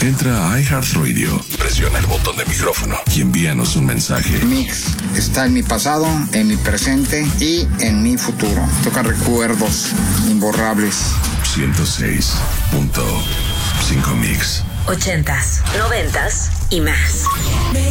Entra a iHeartRadio, presiona el botón de micrófono y envíanos un mensaje. Mix está en mi pasado, en mi presente y en mi futuro. Toca recuerdos imborrables. 106.5 Mix. 80s, 90s y más.